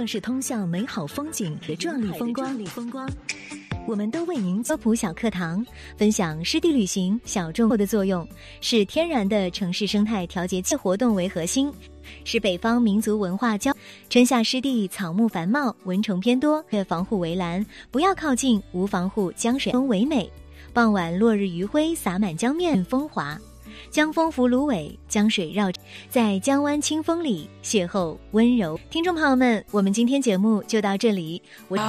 像是通向美好风景的壮丽风光。我们都为您科普小课堂，分享湿地旅行小众后的作用，是天然的城市生态调节活动为核心，是北方民族文化春夏湿地草木繁茂，蚊虫偏多，防护围栏不要靠近，无防护江水风为美。傍晚落日余晖洒满江面，风华。江风拂芦苇，江水绕，在江湾清风里邂逅温柔。听众朋友们，我们今天节目就到这里。